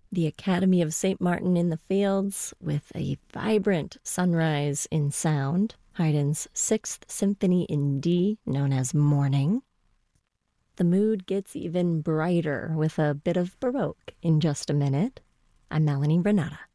The Academy of St. Martin in the Fields with a vibrant sunrise in sound. Haydn's Sixth Symphony in D, known as Morning. The mood gets even brighter with a bit of Baroque in just a minute. I'm Melanie Renata.